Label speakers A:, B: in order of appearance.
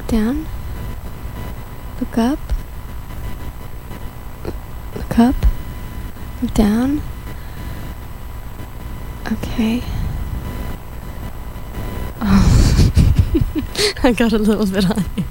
A: Look down. Look up. Look up. Look down. Okay. Oh. I got a little bit on you.